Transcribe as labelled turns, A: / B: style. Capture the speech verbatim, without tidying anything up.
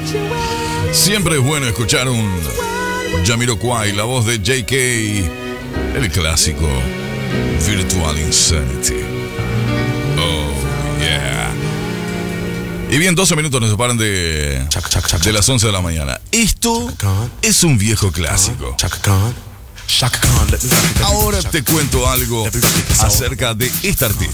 A: Siempre es bueno escuchar un Jamiroquai, la voz de J K, el clásico Virtual Insanity. Oh, yeah. Y bien, doce minutos nos separan de, de las once de la mañana. Esto es un viejo clásico. Ahora te cuento algo acerca de esta artista.